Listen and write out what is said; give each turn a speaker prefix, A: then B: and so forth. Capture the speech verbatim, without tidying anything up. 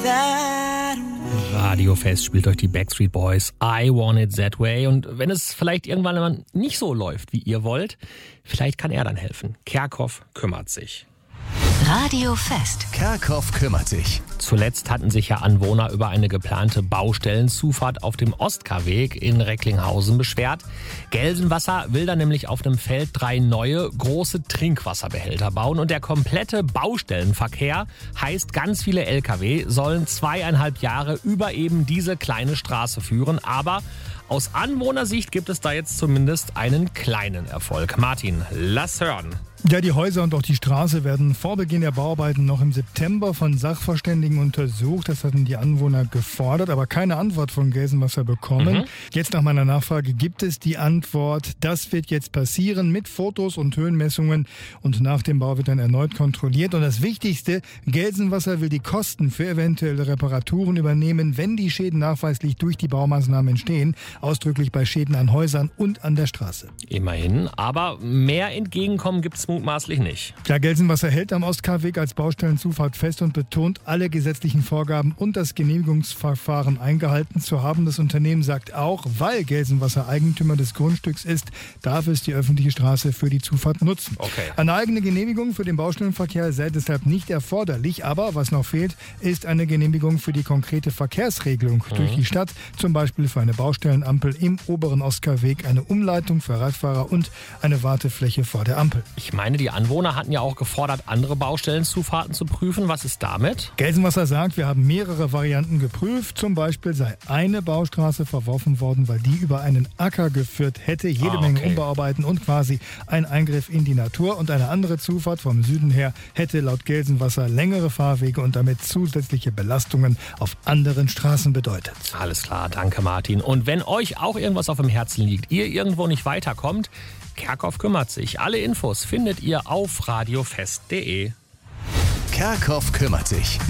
A: that way.
B: Radiofest spielt euch die Backstreet Boys I Want It That Way. Und wenn es vielleicht irgendwann mal nicht so läuft, wie ihr wollt, vielleicht kann er dann helfen. Kerkhoff kümmert sich.
C: Radiofest.
D: Kerkhoff kümmert sich.
B: Zuletzt hatten sich ja Anwohner über eine geplante Baustellenzufahrt auf dem Oskar-Weg in Recklinghausen beschwert. Gelsenwasser will da nämlich auf dem Feld drei neue große Trinkwasserbehälter bauen. Und der komplette Baustellenverkehr, heißt ganz viele L K W, sollen zweieinhalb Jahre über eben diese kleine Straße führen. Aber aus Anwohnersicht gibt es da jetzt zumindest einen kleinen Erfolg. Martin, lass hören.
E: Ja, die Häuser und auch die Straße werden vor Beginn der Bauarbeiten noch im September von Sachverständigen untersucht. Das hatten die Anwohner gefordert, aber keine Antwort von Gelsenwasser bekommen. Mhm. Jetzt nach meiner Nachfrage gibt es die Antwort. Das wird jetzt passieren mit Fotos und Höhenmessungen und nach dem Bau wird dann erneut kontrolliert. Und das Wichtigste, Gelsenwasser will die Kosten für eventuelle Reparaturen übernehmen, wenn die Schäden nachweislich durch die Baumaßnahmen entstehen. Ausdrücklich bei Schäden an Häusern und an der Straße.
B: Immerhin, aber mehr Entgegenkommen gibt es mutmaßlich nicht.
E: Ja, Gelsenwasser hält am Ostkarweg als Baustellenzufahrt fest und betont, alle gesetzlichen Vorgaben und das Genehmigungsverfahren eingehalten zu haben. Das Unternehmen sagt auch, weil Gelsenwasser Eigentümer des Grundstücks ist, darf es die öffentliche Straße für die Zufahrt nutzen.
B: Okay.
E: Eine eigene Genehmigung für den Baustellenverkehr sei deshalb nicht erforderlich, aber was noch fehlt, ist eine Genehmigung für die konkrete Verkehrsregelung mhm. durch die Stadt, zum Beispiel für eine Baustellenampel im oberen Ostkarweg, eine Umleitung für Radfahrer und eine Wartefläche vor der Ampel.
B: Ich meine, die Anwohner hatten ja auch gefordert, andere Baustellenzufahrten zu prüfen. Was ist damit?
E: Gelsenwasser sagt, wir haben mehrere Varianten geprüft. Zum Beispiel sei eine Baustraße verworfen worden, weil die über einen Acker geführt hätte. Jede
B: ah, okay.
E: Menge Umbauarbeiten und quasi ein Eingriff in die Natur. Und eine andere Zufahrt vom Süden her hätte laut Gelsenwasser längere Fahrwege und damit zusätzliche Belastungen auf anderen Straßen bedeutet.
B: Alles klar, danke Martin. Und wenn euch auch irgendwas auf dem Herzen liegt, ihr irgendwo nicht weiterkommt, Kerkhoff kümmert sich. Alle Infos findet ihr auf radiofest punkt de.
D: Kerkhoff kümmert sich.